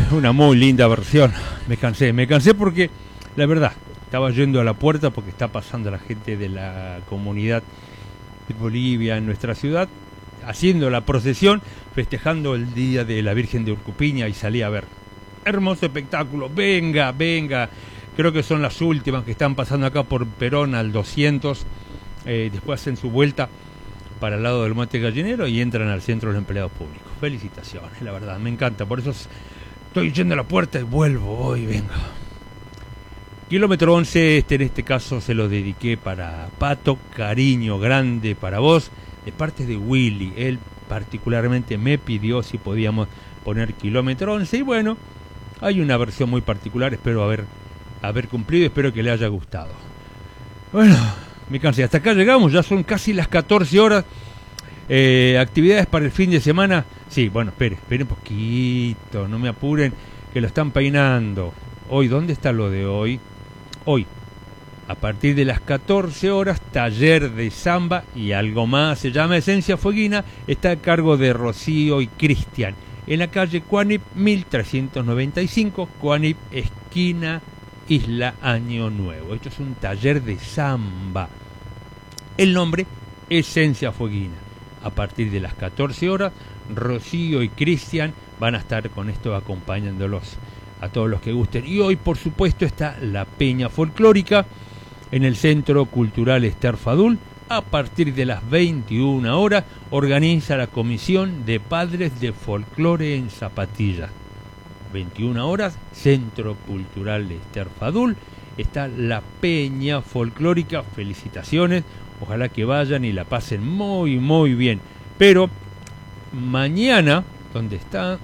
una muy linda versión. Me cansé porque, la verdad, estaba yendo a la puerta porque está pasando la gente de la comunidad de Bolivia en nuestra ciudad, haciendo la procesión, festejando el Día de la Virgen de Urcupiña, y salí a ver. Hermoso espectáculo, venga. Creo que son las últimas que están pasando acá por Perón al 200. Después hacen su vuelta para el lado del Monte Gallinero y entran al Centro de los Empleados Públicos. Felicitaciones, la verdad, me encanta. Por eso estoy yendo a la puerta y vuelvo, hoy venga. Kilómetro 11, en este caso se lo dediqué para Pato, cariño grande para vos, de parte de Willy. Él particularmente me pidió si podíamos poner Kilómetro 11, y bueno, hay una versión muy particular, espero haber cumplido, espero que le haya gustado. Bueno, me cansé, hasta acá llegamos, ya son casi las 14 horas. Actividades para el fin de semana. Sí, bueno, esperen un poquito, no me apuren, que lo están peinando. Hoy, ¿dónde está lo de hoy? Hoy, a partir de las 14 horas, taller de samba y algo más, se llama Esencia Fueguina, está a cargo de Rocío y Cristian, en la calle Cuanip 1395, Cuanip, esquina Isla Año Nuevo. Esto es un taller de samba. El nombre, Esencia Fueguina. A partir de las 14 horas, Rocío y Cristian van a estar con esto acompañándolos a todos los que gusten. Y hoy, por supuesto, está la Peña Folclórica en el Centro Cultural Ester Fadul. A partir de las 21 horas, organiza la Comisión de Padres de Folclore en Zapatillas. 21 horas, Centro Cultural Ester Fadul. Está la Peña Folclórica. Felicitaciones. Ojalá que vayan y la pasen muy, muy bien. Pero mañana, ¿dónde está?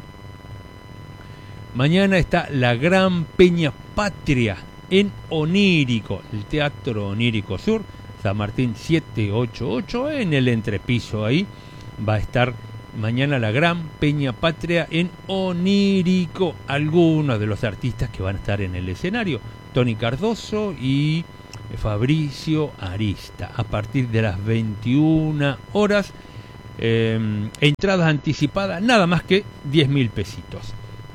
Mañana está la Gran Peña Patria en Onírico, el Teatro Onírico Sur, San Martín 788, en el entrepiso ahí. Va a estar mañana la Gran Peña Patria en Onírico. Algunos de los artistas que van a estar en el escenario: Tony Cardoso y Fabricio Arista. A partir de las 21 horas, entradas anticipadas, nada más que 10.000 pesitos.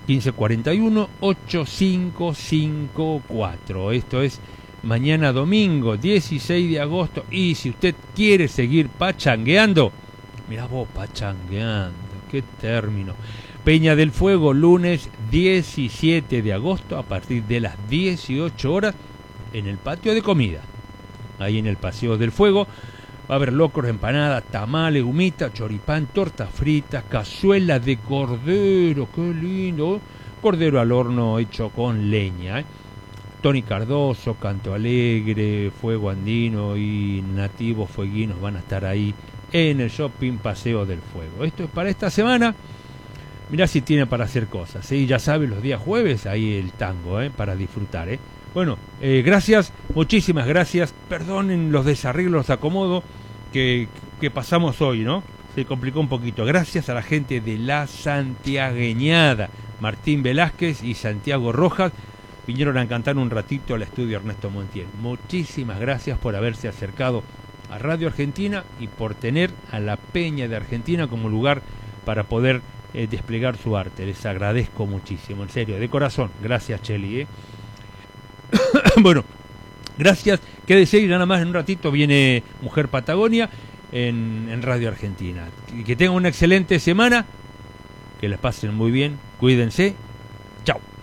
1541-8554. Esto es mañana domingo 16 de agosto. Y si usted quiere seguir pachangueando, mirá vos, pachangueando, qué término. Peña del Fuego, lunes 17 de agosto, a partir de las 18 horas, en el patio de comida. Ahí en el Paseo del Fuego va a haber locros, empanadas, tamales, humita, choripán, tortas fritas, cazuela de cordero, qué lindo, cordero al horno hecho con leña. Tony Cardoso, Canto Alegre, Fuego Andino y Nativos Fueguinos van a estar ahí en el Shopping Paseo del Fuego. Esto es para esta semana. Mirá si tiene para hacer cosas, ¿sí? Ya sabes, los días jueves ahí el tango, para disfrutar, Bueno, gracias, muchísimas gracias. Perdonen los desarreglos, los acomodos que pasamos hoy, ¿no? Se complicó un poquito. Gracias a la gente de La Santiagueñada, Martín Velázquez y Santiago Rojas, vinieron a cantar un ratito al estudio Ernesto Montiel. Muchísimas gracias por haberse acercado a Radio Argentina y por tener a la Peña de Argentina como lugar para poder desplegar su arte. Les agradezco muchísimo, en serio, de corazón. Gracias, Cheli, Bueno, gracias. Quédese y nada más, en un ratito viene Mujer Patagonia en Radio Argentina. Y que tengan una excelente semana, que les pasen muy bien, cuídense, chao.